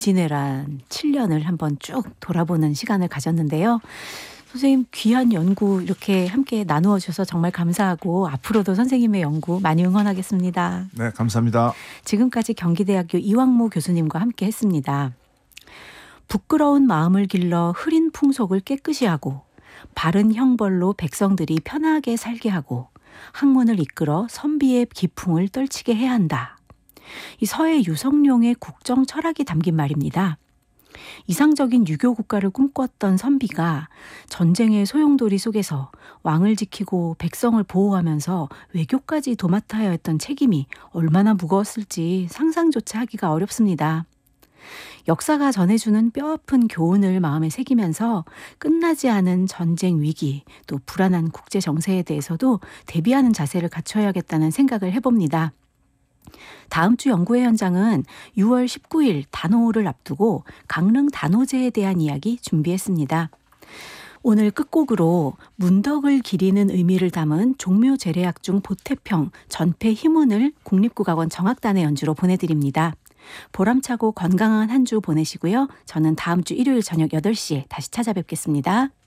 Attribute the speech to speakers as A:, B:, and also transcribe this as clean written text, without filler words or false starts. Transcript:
A: 지내란 7년을 한번 쭉 돌아보는 시간을 가졌는데요. 선생님 귀한 연구 이렇게 함께 나누어 주셔서 정말 감사하고 앞으로도 선생님의 연구 많이 응원하겠습니다.
B: 네, 감사합니다.
A: 지금까지 경기대학교 이왕모 교수님과 함께 했습니다. 부끄러운 마음을 길러 흐린 풍속을 깨끗이 하고 바른 형벌로 백성들이 편하게 살게 하고 학문을 이끌어 선비의 기풍을 떨치게 해야 한다. 이 서해 유성룡의 국정 철학이 담긴 말입니다. 이상적인 유교 국가를 꿈꿨던 선비가 전쟁의 소용돌이 속에서 왕을 지키고 백성을 보호하면서 외교까지 도맡아야 했던 책임이 얼마나 무거웠을지 상상조차 하기가 어렵습니다. 역사가 전해주는 뼈아픈 교훈을 마음에 새기면서 끝나지 않은 전쟁 위기, 또 불안한 국제 정세에 대해서도 대비하는 자세를 갖춰야겠다는 생각을 해봅니다. 다음 주 연구회 현장은 6월 19일 단오를 앞두고 강릉 단오제에 대한 이야기 준비했습니다. 오늘 끝곡으로 문덕을 기리는 의미를 담은 종묘제례악 중 보태평 전폐 희문을 국립국악원 정악단의 연주로 보내드립니다. 보람차고 건강한 한 주 보내시고요. 저는 다음 주 일요일 저녁 8시에 다시 찾아뵙겠습니다.